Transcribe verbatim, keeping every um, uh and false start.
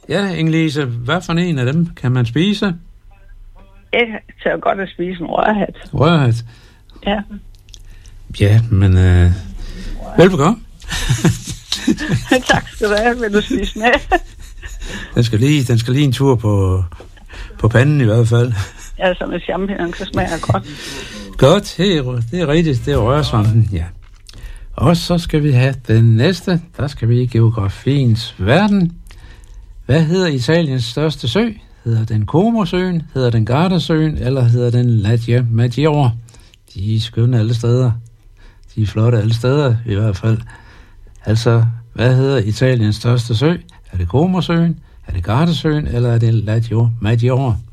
Ja, Inge-Lise, hvad for en af dem kan man spise? Jeg tør godt at spise en rørhat. Rørhat? Ja. Ja, men øh, velbekomme. Tak skal du have, vil du spise med? den, skal lige, den skal lige en tur på, på panden i hvert fald. Ja, som en champignon, så smager godt. Godt, det er, det er rigtigt, det er rørsvampen, ja. Og så skal vi have den næste, der skal vi i geografiens verden. Hvad hedder Italiens største sø? Hedder den Como-søen, hedder den Gardasøen, eller hedder den Ladia Maggiore? De er skønne alle steder. De er flotte alle steder i hvert fald. Altså, hvad hedder Italiens største sø? Er det Como-søen, er det Gardasøen, eller er det Ladia Maggiore?